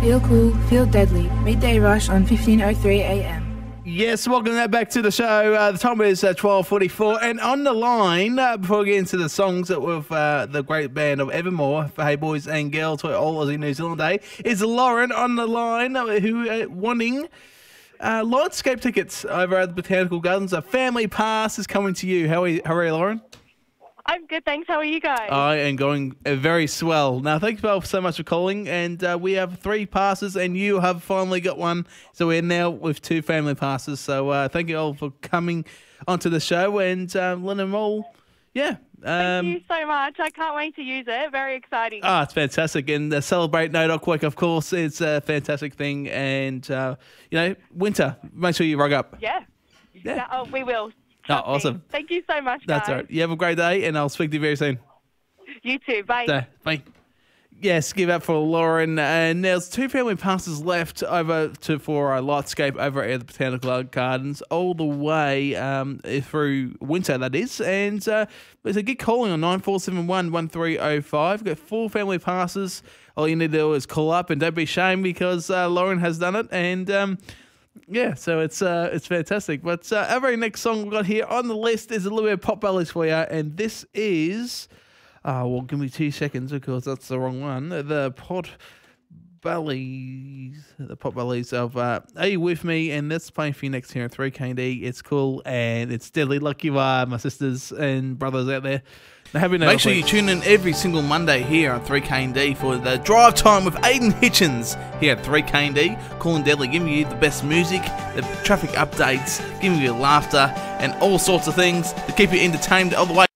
Feel cool, feel deadly. Midday Rush on 15:03 a.m. Yes, welcome back to the show. The time is 12:44, and on the line, before we get into the songs that with the great band of Evermore, for Hey Boys and Girls for All Aussie New Zealand Day, is Lauren on the line, who wanting Lightscape tickets over at the Botanical Gardens. A family pass is coming to you. How are you, Lauren? I'm good, thanks. How are you guys? I am going very swell. Now, thank you both so much for calling, and we have 3 passes, and you have finally got one, so we're now with 2 family passes. So thank you all for coming onto the show, and let them all, Thank you so much. I can't wait to use it. Very exciting. Oh, it's fantastic. And celebrate No Doc Week, of course. It's a fantastic thing. And, winter, make sure you rug up. Yeah. Oh, we will. Oh, awesome. Thank you so much, guys. That's all right. You have a great day, and I'll speak to you very soon. You too. Bye. So, bye. Yes, give up for Lauren. And there's 2 family passes left over for Lightscape over at the Botanical Gardens all the way through winter, that is. And there's a good calling on 9471 1305. We've got 4 family passes. All you need to do is call up, and don't be ashamed because Lauren has done it. And so it's fantastic. But our very next song we've got here on the list is a little bit of Pot Bellies for you, and this is, give me 2 seconds because that's the wrong one. The Pot Bellies of Are You With Me? And that's playing for you next here at 3KD. It's cool and it's deadly. Like you are, my sisters and brothers out there. Make sure you tune in every single Monday here on 3KD for the Drive Time with Aiden Hitchens here at 3KD. Calling Deadly, giving you the best music, the traffic updates, giving you laughter and all sorts of things to keep you entertained all the way.